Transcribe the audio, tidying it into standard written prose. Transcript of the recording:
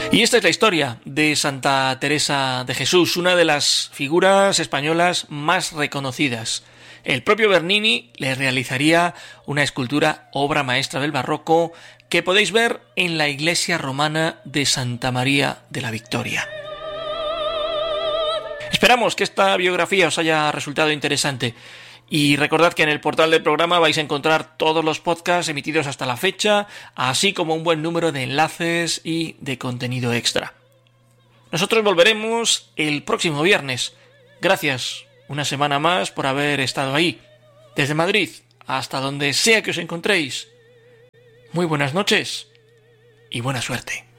Y esta es la historia de Santa Teresa de Jesús, una de las figuras españolas más reconocidas. El propio Bernini le realizaría una escultura obra maestra del barroco que podéis ver en la iglesia romana de Santa María de la Victoria. Esperamos que esta biografía os haya resultado interesante. Y recordad que en el portal del programa vais a encontrar todos los podcasts emitidos hasta la fecha, así como un buen número de enlaces y de contenido extra. Nosotros volveremos el próximo viernes. Gracias una semana más por haber estado ahí. Desde Madrid hasta donde sea que os encontréis. Muy buenas noches y buena suerte.